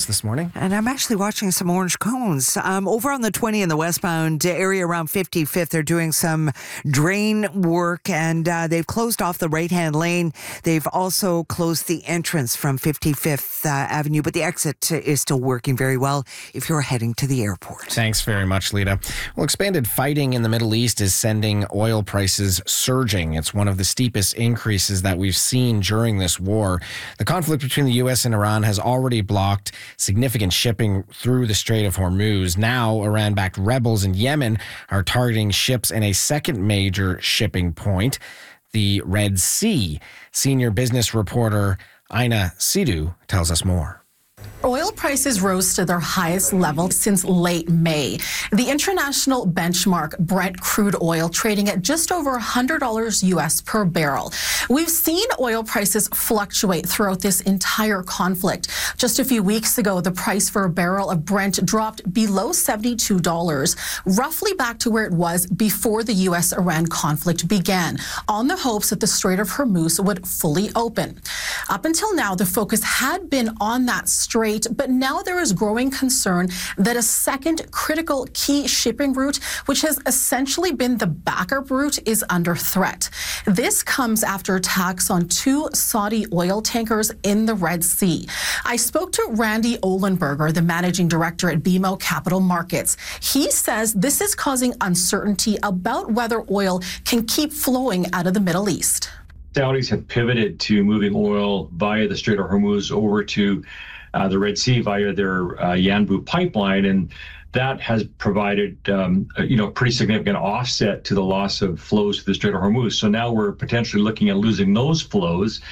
this morning. And I'm actually watching some orange cones. Over on the 20 in the westbound area around 55th, they're doing some drain work, and they've closed off the right-hand lane. They've also closed the entrance from 55th Avenue, but the exit is still working very well if you're heading to the airport. Thanks very much, Lita. Well, expanded fighting in the Middle East is sending oil prices surging. It's one of the steepest increases that we've seen during this war. The conflict between the U.S. and Iran has already blocked significant shipping through the Strait of Hormuz. Now, Iran-backed rebels in Yemen are targeting ships in a second major shipping point, the Red Sea. Senior business reporter Aina Sidhu tells us more. Oil prices rose to their highest level since late May. The international benchmark Brent crude oil trading at just over $100 US per barrel. We've seen oil prices fluctuate throughout this entire conflict. Just a few weeks ago, the price for a barrel of Brent dropped below $72, roughly back to where it was before the US-Iran conflict began, on the hopes that the Strait of Hormuz would fully open. Up until now, the focus had been on that strait, but now there is growing concern that a second critical key shipping route, which has essentially been the backup route, is under threat. This comes after attacks on 2 Saudi oil tankers in the Red Sea. I spoke to Randy Ohlenberger, the managing director at BMO Capital Markets. He says this is causing uncertainty about whether oil can keep flowing out of the Middle East. Saudis have pivoted to moving oil via the Strait of Hormuz over to the Red Sea via their Yanbu pipeline, and that has provided pretty significant offset to the loss of flows to the Strait of Hormuz. So now we're potentially looking at losing those flows.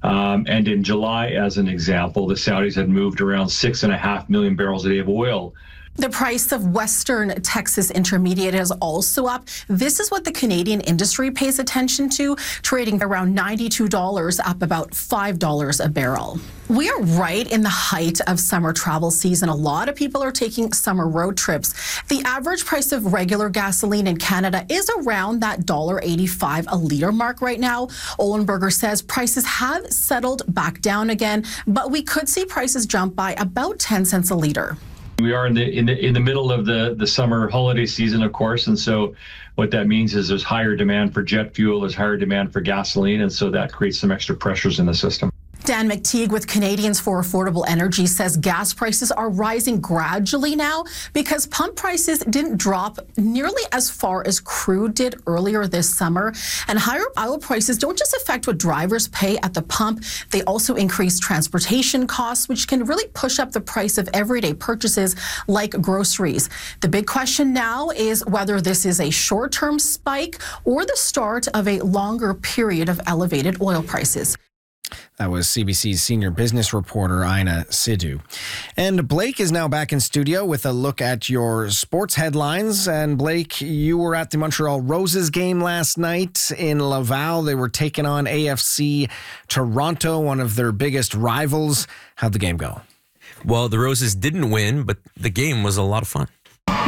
And in July, as an example, the Saudis had moved around 6.5 million barrels a day of oil. The price of Western Texas Intermediate is also up. This is what the Canadian industry pays attention to, trading around $92, up about $5 a barrel. We are right in the height of summer travel season. A lot of people are taking summer road trips. The average price of regular gasoline in Canada is around that $1.85 a litre mark right now. Ohlenberger says prices have settled back down again, but we could see prices jump by about 10 cents a litre. We are in the middle of the summer holiday season, of course, and so what that means is there's higher demand for jet fuel, there's higher demand for gasoline, and so that creates some extra pressures in the system. Dan McTeague with Canadians for Affordable Energy says gas prices are rising gradually now because pump prices didn't drop nearly as far as crude did earlier this summer. And higher oil prices don't just affect what drivers pay at the pump, they also increase transportation costs, which can really push up the price of everyday purchases like groceries. The big question now is whether this is a short-term spike or the start of a longer period of elevated oil prices. That was CBC's senior business reporter, Aina Sidhu. And Blake is now back in studio with a look at your sports headlines. And Blake, you were at the Montreal Roses game last night in Laval. They were taking on AFC Toronto, one of their biggest rivals. How'd the game go? Well, the Roses didn't win, but the game was a lot of fun.